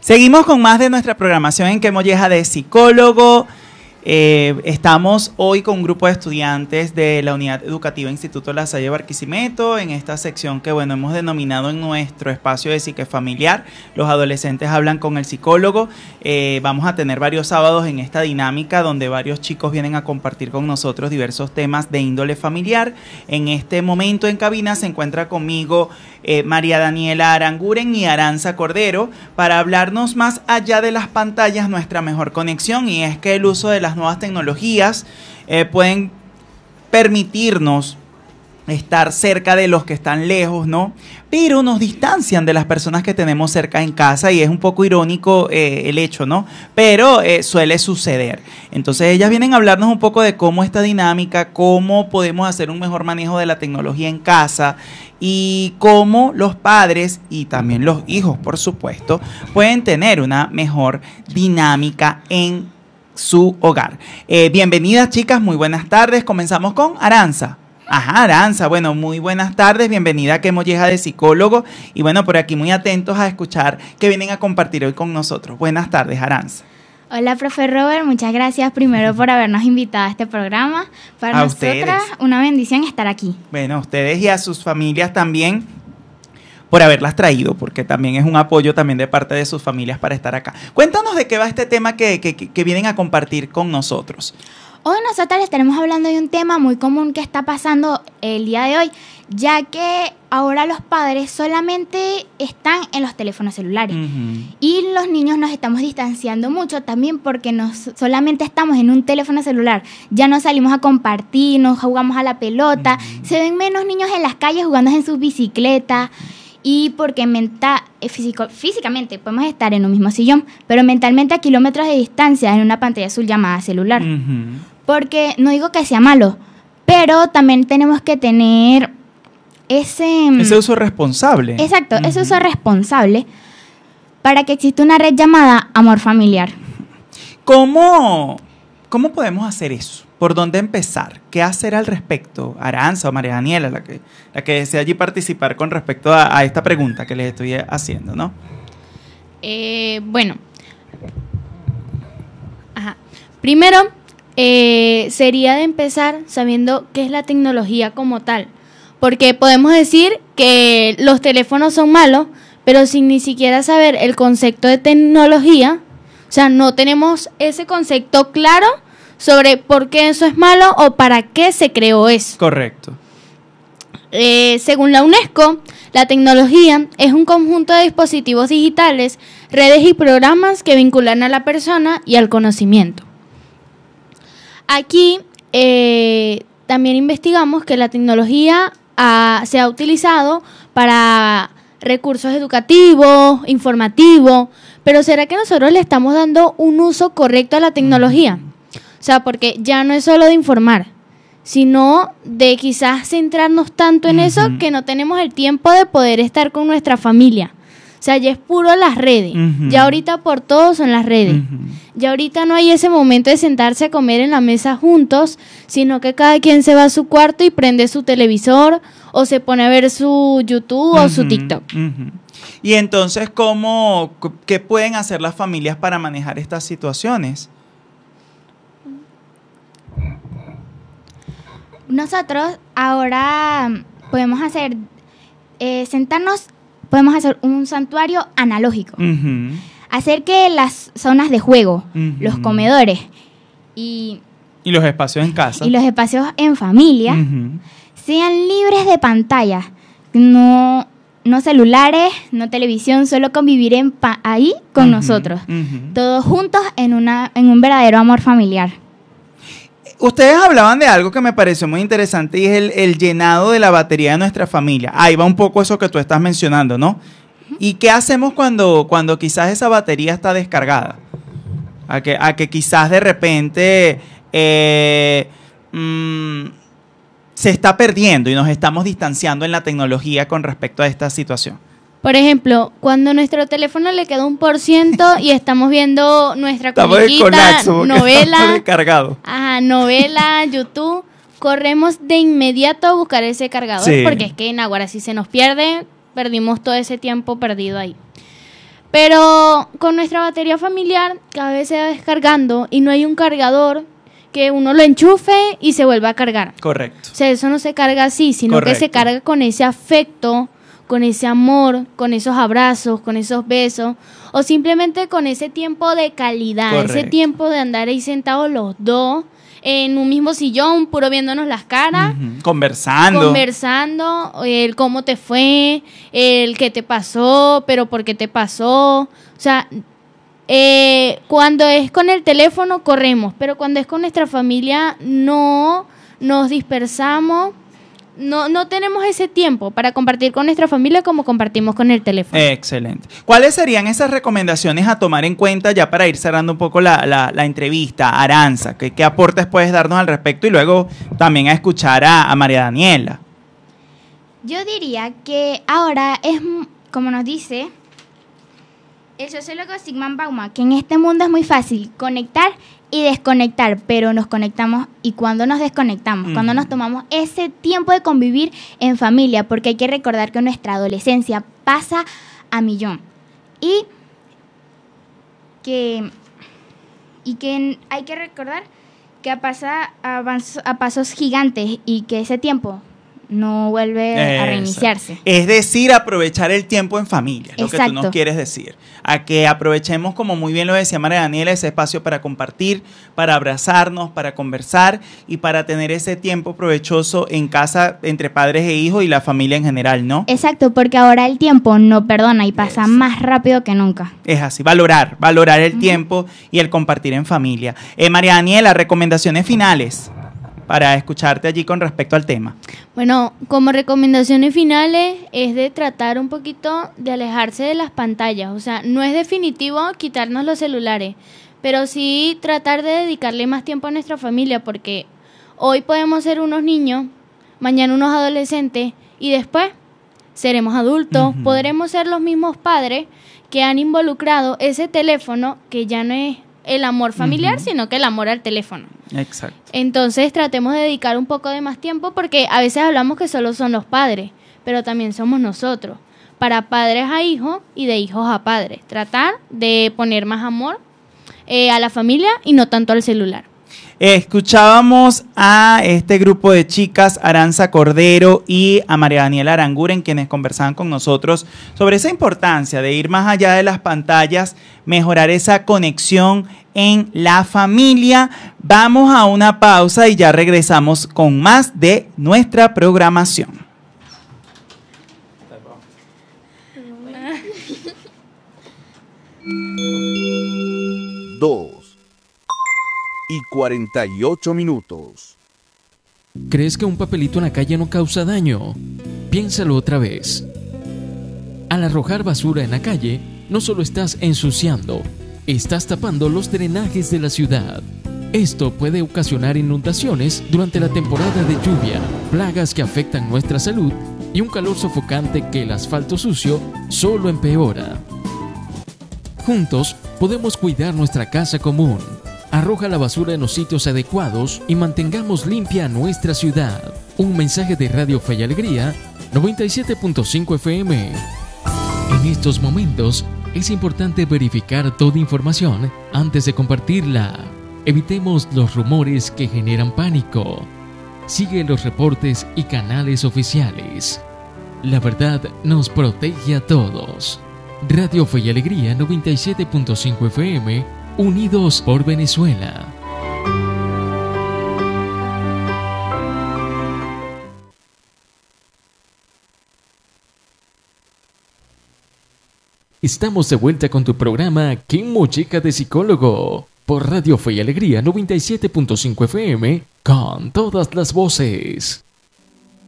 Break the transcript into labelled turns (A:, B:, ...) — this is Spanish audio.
A: Seguimos con más de nuestra programación en Que Molleja de Psicólogo. Estamos hoy con un grupo de estudiantes de la Unidad Educativa Instituto La Salle Barquisimeto en esta sección que hemos denominado en nuestro espacio de psique familiar. Los adolescentes hablan con el psicólogo. Vamos a tener varios sábados en esta dinámica donde varios chicos vienen a compartir con nosotros diversos temas de índole familiar. En este momento en cabina se encuentra conmigo María Daniela Aranguren y Aranza Cordero para hablarnos más allá de las pantallas nuestra mejor conexión, y es que el uso de las nuevas tecnologías pueden permitirnos estar cerca de los que están lejos, ¿no? Pero nos distancian de las personas que tenemos cerca en casa, y es un poco irónico el hecho, ¿no? Pero suele suceder. Entonces ellas vienen a hablarnos un poco de cómo esta dinámica, cómo podemos hacer un mejor manejo de la tecnología en casa y cómo los padres y también los hijos, por supuesto, pueden tener una mejor dinámica en su hogar. Bienvenidas, chicas, muy buenas tardes. Comenzamos con Aranza. Ajá, Aranza, bueno, muy buenas tardes, bienvenida a Que Molleja de Psicólogo, y bueno, por aquí muy atentos a escuchar que vienen a compartir hoy con nosotros. Buenas tardes, Aranza.
B: Hola, profe Robert, muchas gracias primero por habernos invitado a este programa. Para
A: a
B: nosotras,
A: ustedes.
B: Una bendición estar aquí.
A: Bueno, a ustedes y a sus familias también por haberlas traído, porque también es un apoyo también de parte de sus familias para estar acá. Cuéntanos de qué va este tema que vienen a compartir con nosotros.
B: Hoy nosotros estaremos hablando de un tema muy común que está pasando el día de hoy, ya que ahora los padres solamente están en los teléfonos celulares. Y los niños nos estamos distanciando mucho también porque solamente estamos en un teléfono celular. Ya no salimos a compartir, no jugamos a la pelota, se ven menos niños en las calles jugando en sus bicicletas. Y porque físicamente podemos estar en un mismo sillón, pero mentalmente a kilómetros de distancia en una pantalla azul llamada celular. Porque no digo que sea malo, pero también tenemos que tener ese
A: uso responsable.
B: Exacto, ese uso responsable para que exista una red llamada amor familiar.
A: ¿Cómo podemos hacer eso? ¿Por dónde empezar? ¿Qué hacer al respecto? Aranza o María Daniela, la que desea allí participar con respecto a esta pregunta que les estoy haciendo, ¿no?
C: Bueno. Primero, sería de empezar sabiendo qué es la tecnología como tal. Porque podemos decir que los teléfonos son malos, pero sin ni siquiera saber el concepto de tecnología, o sea, no tenemos ese concepto claro sobre por qué eso es malo o para qué se creó eso.
A: Correcto.
C: Según la UNESCO, la tecnología es un conjunto de dispositivos digitales, redes y programas que vinculan a la persona y al conocimiento. Aquí también investigamos que la tecnología se ha utilizado para recursos educativos, informativos, pero ¿será que nosotros le estamos dando un uso correcto a la tecnología? O sea, porque ya no es solo de informar, sino de quizás centrarnos tanto en eso que no tenemos el tiempo de poder estar con nuestra familia. O sea, ya es puro las redes. Ya ahorita por todo son las redes. Ya ahorita no hay ese momento de sentarse a comer en la mesa juntos, sino que cada quien se va a su cuarto y prende su televisor o se pone a ver su YouTube o su TikTok.
A: Y entonces, ¿qué pueden hacer las familias para manejar estas situaciones?
B: Nosotros ahora podemos hacer, podemos hacer un santuario analógico. Hacer que las zonas de juego, los comedores y
A: los espacios en casa.
B: Y los espacios en familia sean libres de pantallas. No celulares, no televisión, solo convivir ahí con nosotros. Todos juntos en un verdadero amor familiar.
A: Ustedes hablaban de algo que me pareció muy interesante, y es el llenado de la batería de nuestra familia. Ahí va un poco eso que tú estás mencionando, ¿no? ¿Y qué hacemos cuando quizás esa batería está descargada? A que quizás de repente se está perdiendo y nos estamos distanciando en la tecnología con respecto a esta situación.
C: Por ejemplo, cuando nuestro teléfono le queda 1% y estamos viendo nuestra comiquita, novela, novela, YouTube, corremos de inmediato a buscar ese cargador, porque es que en Aguara si se nos pierde, perdimos todo ese tiempo perdido ahí. Pero con nuestra batería familiar cada vez se va descargando y no hay un cargador que uno lo enchufe y se vuelva a cargar.
A: Correcto.
C: O sea, eso no se carga así, sino
A: Correcto.
C: que se carga con ese afecto, con ese amor, con esos abrazos, con esos besos, o simplemente con ese tiempo de calidad,
A: Correcto.
C: ese tiempo de andar ahí sentados los dos en un mismo sillón, puro viéndonos las caras,
A: Conversando.
C: el cómo te fue, el qué te pasó, pero por qué te pasó. O sea, cuando es con el teléfono corremos, pero cuando es con nuestra familia no nos dispersamos. No tenemos ese tiempo para compartir con nuestra familia como compartimos con el teléfono.
A: Excelente. ¿Cuáles serían esas recomendaciones a tomar en cuenta ya para ir cerrando un poco la entrevista? Aranza, ¿qué aportes puedes darnos al respecto? Y luego también a escuchar a María Daniela.
B: Yo diría que ahora es, como nos dice el sociólogo Zygmunt Bauman, que en este mundo es muy fácil conectar y desconectar, pero nos conectamos y cuando nos desconectamos, cuando nos tomamos ese tiempo de convivir en familia, porque hay que recordar que nuestra adolescencia pasa a millón y que hay que recordar que pasa a pasos gigantes y que ese tiempo no vuelve a reiniciarse.
A: Es decir, aprovechar el tiempo en familia, lo que tú nos
B: Exacto.
A: quieres decir. A que aprovechemos, como muy bien lo decía María Daniela, ese espacio para compartir, para abrazarnos, para conversar y para tener ese tiempo provechoso en casa entre padres e hijos y la familia en general, ¿no?
B: Exacto, porque ahora el tiempo no perdona y pasa más rápido que nunca.
A: Es así, valorar el tiempo y el compartir en familia. María Daniela, recomendaciones finales para escucharte allí con respecto al tema.
C: Bueno, como recomendaciones finales es de tratar un poquito de alejarse de las pantallas. O sea, no es definitivo quitarnos los celulares, pero sí tratar de dedicarle más tiempo a nuestra familia, porque hoy podemos ser unos niños, mañana unos adolescentes y después seremos adultos. Podremos ser los mismos padres que han involucrado ese teléfono, que ya no es el amor familiar, sino que el amor al teléfono.
A: Exacto.
C: Entonces tratemos de dedicar un poco de más tiempo, porque a veces hablamos que solo son los padres, pero también somos nosotros, para padres a hijos y de hijos a padres. Tratar de poner más amor a la familia y no tanto al celular.
A: Escuchábamos a este grupo de chicas, Aranza Cordero y a María Daniela Aranguren, quienes conversaban con nosotros sobre esa importancia de ir más allá de las pantallas, mejorar esa conexión en la familia. Vamos a una pausa y ya regresamos con más de nuestra programación.
D: 2:48.
E: ¿Crees que un papelito en la calle no causa daño? Piénsalo otra vez. Al arrojar basura en la calle, no solo estás ensuciando, estás tapando los drenajes de la ciudad. Esto puede ocasionar inundaciones durante la temporada de lluvia, plagas que afectan nuestra salud y un calor sofocante que el asfalto sucio solo empeora. Juntos podemos cuidar nuestra casa común. Arroja la basura en los sitios adecuados y mantengamos limpia nuestra ciudad. Un mensaje de Radio Fe y Alegría, 97.5 FM. En estos momentos es importante verificar toda información antes de compartirla. Evitemos los rumores que generan pánico. Sigue los reportes y canales oficiales. La verdad nos protege a todos. Radio Fe y Alegría 97.5 FM, unidos por Venezuela. Estamos de vuelta con tu programa ¡Qué Mochica de Psicólogo! Por Radio Fe y Alegría 97.5 FM, con todas las voces.